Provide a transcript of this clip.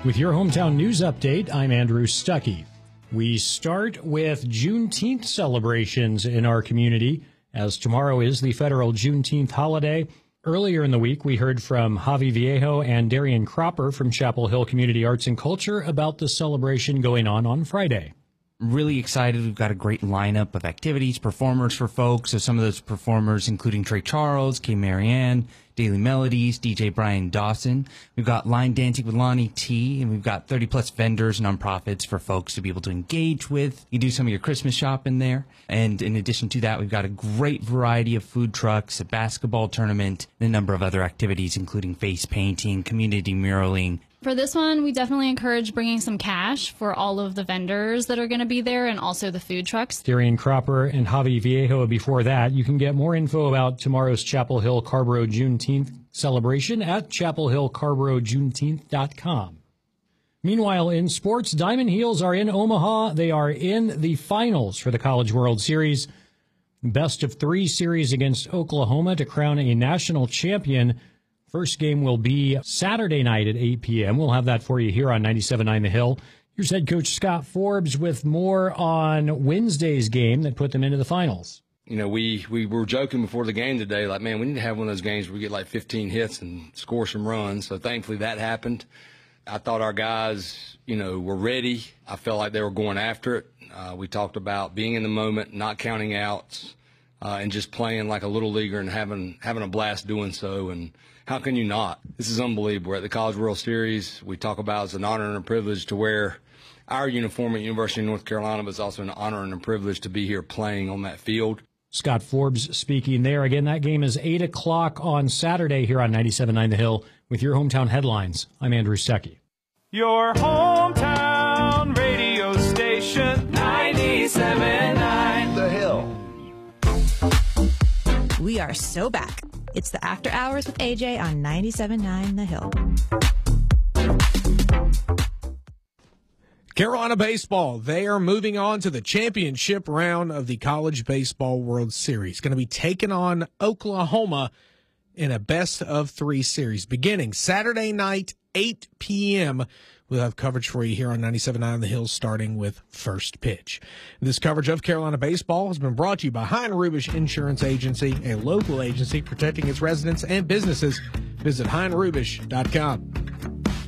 With your hometown news update, I'm Andrew Stuckey. We start with Juneteenth celebrations in our community, as tomorrow is the federal Juneteenth holiday. Earlier in the week, we heard from Javi Viejo and Darian Cropper from Chapel Hill Community Arts and Culture about the celebration going on Friday. Really excited. We've got a great lineup of activities, performers for folks. So some of those performers, including Trey Charles, Kay Marianne, Daily Melodies, DJ Brian Dawson. We've got line dancing with Lonnie T, and we've got 30-plus vendors and nonprofits for folks to be able to engage with. You do some of your Christmas shopping there. And in addition to that, we've got a great variety of food trucks, a basketball tournament, and a number of other activities, including face painting, community muraling. For this one, we definitely encourage bringing some cash for all of the vendors that are going to be there and also the food trucks. Darian Cropper and Javi Viejo before that. You can get more info about tomorrow's Chapel Hill Carborough Juneteenth celebration at chapelhillcarboroughjuneteenth.com. Meanwhile, in sports, Diamond Heels are in Omaha. They are in the finals for the College World Series. Best of 3 series against Oklahoma to crown a national champion. First game will be Saturday night at 8 p.m. We'll have that for you here on 97.9 The Hill. Here's head coach Scott Forbes with more on Wednesday's game that put them into the finals. You know, we were joking before the game today, like, man, we need to have one of those games where we get like 15 hits and score some runs. So thankfully that happened. I thought our guys, were ready. I felt like they were going after it. We talked about being in the moment, not counting outs, and just playing like a little leaguer and having a blast doing so. And how can you not? This is unbelievable. We're at the College World Series. We talk about it's an honor and a privilege to wear our uniform at University of North Carolina, but it's also an honor and a privilege to be here playing on that field. Scott Forbes speaking there. Again, that game is 8 o'clock on Saturday here on 97.9 The Hill with your hometown headlines. I'm Andrew Stuckey. Your hometown radio station, 97.9 The Hill. We are so back. It's the After Hours with AJ on 97.9 The Hill. Carolina baseball, they are moving on to the championship round of the College Baseball World Series. Going to be taking on Oklahoma in a best-of-3 series beginning Saturday night, 8 p.m., We'll have coverage for you here on 97.9 The Hill, starting with first pitch. This coverage of Carolina baseball has been brought to you by Hein Rubish Insurance Agency, a local agency protecting its residents and businesses. Visit HeinRubish.com.